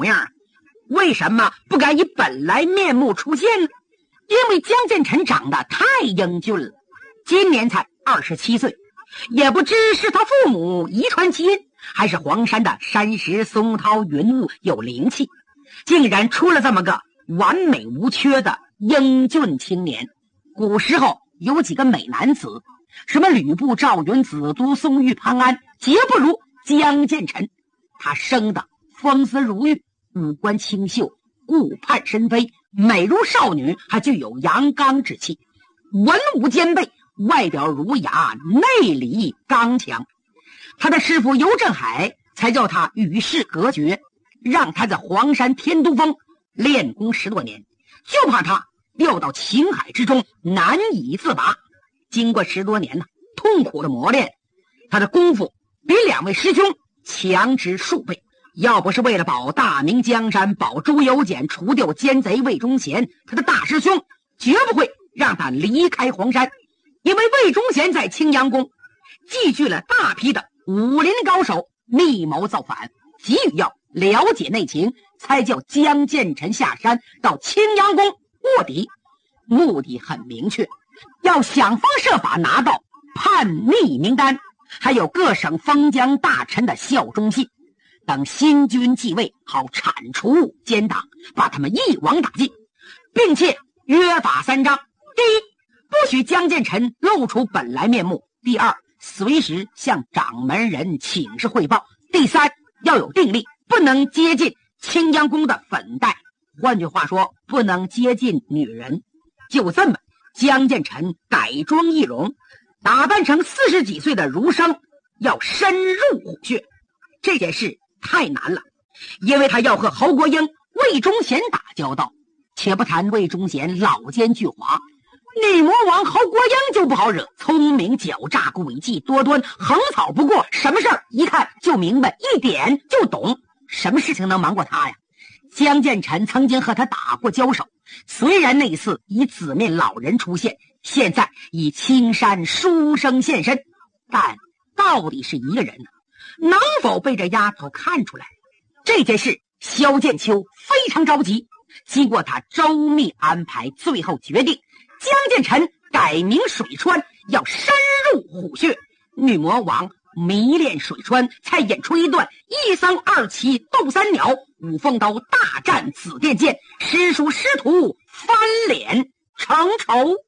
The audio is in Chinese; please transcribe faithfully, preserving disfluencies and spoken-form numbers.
样？为什么不敢以本来面目出现呢？因为江建成长得太英俊了，今年才二十七岁，也不知是他父母遗传基因，还是黄山的山石松涛云雾有灵气，竟然出了这么个完美无缺的英俊青年。古时候有几个美男子，什么吕布、赵云、子都、宋玉、潘安，皆不如江建成。他生的风姿如玉，五官清秀，顾盼深飞，美如少女，还具有阳刚之气，文武兼备，外表儒雅，内里刚强。他的师傅尤振海才叫他与世隔绝，让他在黄山天都峰练功十多年，就怕他掉到情海之中难以自拔。经过十多年呢痛苦的磨练，他的功夫比两位师兄强之数倍。要不是为了保大明江山，保朱由检，除掉奸贼魏忠贤，他的大师兄绝不会让他离开黄山。因为魏忠贤在青阳宫聚集了大批的武林高手，密谋造反，急于要了解内情，才叫江建成下山到青阳宫卧底。目的很明确，要想方设法拿到叛逆名单，还有各省封疆大臣的效忠信，等新君继位，好铲除奸党，把他们一网打尽，并且约法三章：第一，不许江建成露出本来面目；第二，随时向掌门人请示汇报；第三，要有定力，不能接近青阳宫的粉黛，换句话说，不能接近女人。就这么，江建成改装易容，打扮成四十几岁的儒生，要深入虎穴。这件事太难了，因为他要和侯国英、魏忠贤打交道。且不谈魏忠贤老奸巨猾，女魔王侯国英就不好惹，聪明狡诈，诡计多端，横草不过，什么事儿一看就明白，一点就懂，什么事情能瞒过他呀？江建成曾经和他打过交手，虽然那次以紫面老人出现，现在以青山书生现身，但到底是一个人呢？能否被这丫头看出来？这件事萧剑秋非常着急，经过他周密安排，最后决定江建成改名水川，要深入虎穴。女魔王迷恋水川，才演出一段一僧二奇斗三鸟，五凤刀大战紫电剑，师叔师徒翻脸成仇。